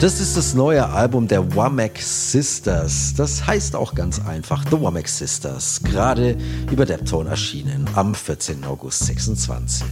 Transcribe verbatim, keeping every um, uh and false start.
Das ist das neue Album der Womack Sisters. Das heißt auch ganz einfach The Womack Sisters. Gerade über Deptone erschienen am vierzehnten August sechsundzwanzig.